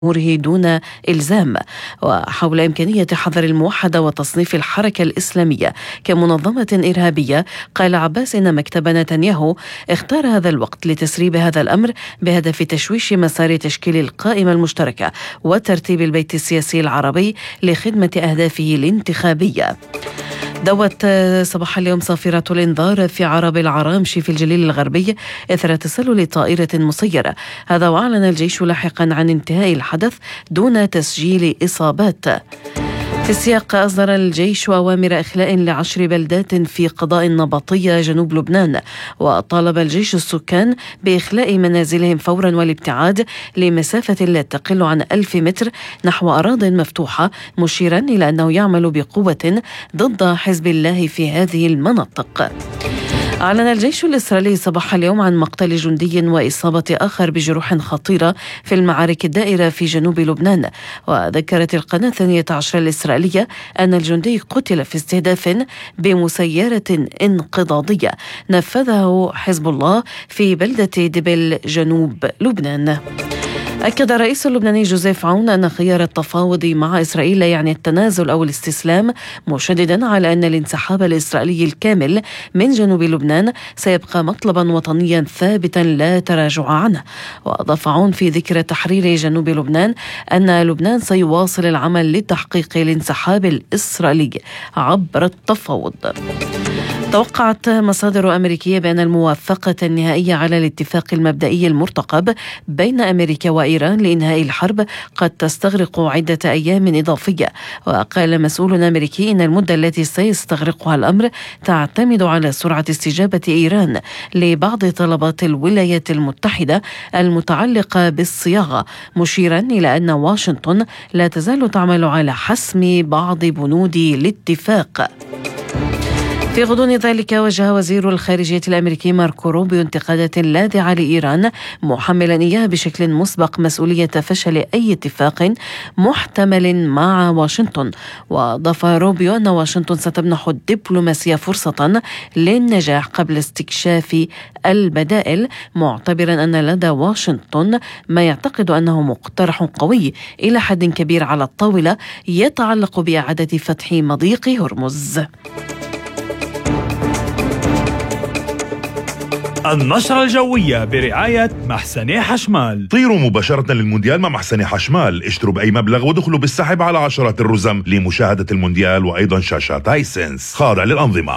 أموره دون إلزام. وحول إمكانية حظر الموحدة وتصنيف الحركة الإسلامية كمنظمة إرهابية، قال عباس إن مكتب نتنياهو اختار هذا الوقت لتسريب هذا الأمر بهدف تشويش مسار تشكيل القائمة المشتركة وترتيب البيت السياسي العربي لخدمة أهدافه الانتخابية. دوت صباح اليوم صافرة الإنذار في عرب العرامش في الجليل الغربي إثر تسلل طائرة مسيرة. هذا وأعلن الجيش لاحقا عن انتهاء الحدث دون تسجيل إصابات. في السياق أصدر الجيش أوامر إخلاء ل10 بلدات في قضاء النبطية جنوب لبنان، وطالب الجيش السكان بإخلاء منازلهم فورا والابتعاد لمسافة لا تقل عن 1000 متر نحو أراضٍ مفتوحة، مشيرا إلى أنه يعمل بقوة ضد حزب الله في هذه المناطق. أعلن الجيش الإسرائيلي صباح اليوم عن مقتل جندي وإصابة آخر بجروح خطيرة في المعارك الدائرة في جنوب لبنان. وذكرت القناة 12 الإسرائيلية أن الجندي قتل في استهداف بمسيرة انقضاضية نفذه حزب الله في بلدة دبل جنوب لبنان. أكد الرئيس اللبناني جوزيف عون أن خيار التفاوض مع إسرائيل لا يعني التنازل أو الاستسلام، مشددا على أن الانسحاب الإسرائيلي الكامل من جنوب لبنان سيبقى مطلبا وطنيا ثابتا لا تراجع عنه. وأضاف عون في ذكر تحرير جنوب لبنان أن لبنان سيواصل العمل لتحقيق الانسحاب الإسرائيلي عبر التفاوض. توقعت مصادر أمريكية بأن الموافقة النهائية على الاتفاق المبدئي المرتقب بين أمريكا وإيران لإنهاء الحرب قد تستغرق عدة أيام إضافية. وقال مسؤول أمريكي إن المدة التي سيستغرقها الأمر تعتمد على سرعة استجابة إيران لبعض طلبات الولايات المتحدة المتعلقة بالصياغة، مشيرا إلى أن واشنطن لا تزال تعمل على حسم بعض بنود الاتفاق. في غضون ذلك وجه وزير الخارجية الأمريكي ماركو روبيو انتقادات لاذعة لإيران، محملا إياها بشكل مسبق مسؤولية فشل أي اتفاق محتمل مع واشنطن. وأضاف روبيو أن واشنطن ستمنح الدبلوماسية فرصة للنجاح قبل استكشاف البدائل، معتبرا أن لدى واشنطن ما يعتقد أنه مقترح قوي إلى حد كبير على الطاولة يتعلق بإعادة فتح مضيق هرمز. النشرة الجوية برعاية محسني حشمال. طيروا مباشرة للمونديال مع محسني حشمال، اشتروا بأي مبلغ ودخلوا بالسحب على عشرات الرزم لمشاهدة المونديال وأيضا شاشات هايسنس خاضع للأنظمة.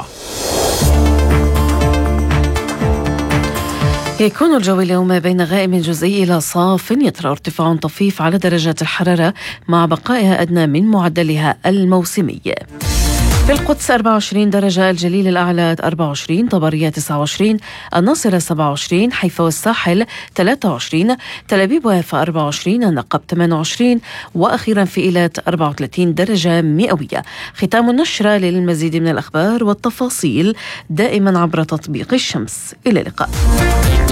يكون الجو اليوم بين غائم جزئي إلى صاف، يطرأ ارتفاع طفيف على درجات الحرارة مع بقائها أدنى من معدلها الموسمي. في القدس 24 درجة، الجليل الأعلى 24، طبرية 29، الناصرة 27، حيفا والساحل 23، تل أبيب ويافا 24، النقب 28، وأخيرا في إيلات 34 درجة مئوية. ختام النشرة. للمزيد من الأخبار والتفاصيل دائما عبر تطبيق الشمس. إلى اللقاء.